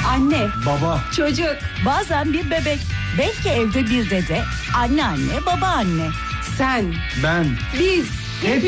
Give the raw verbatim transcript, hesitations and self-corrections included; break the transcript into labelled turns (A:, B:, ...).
A: Anne.
B: Baba.
A: Çocuk.
C: Bazen bir bebek. Belki evde bir dede, anneanne, babaanne.
A: Sen.
B: Ben.
A: Biz.
B: Hep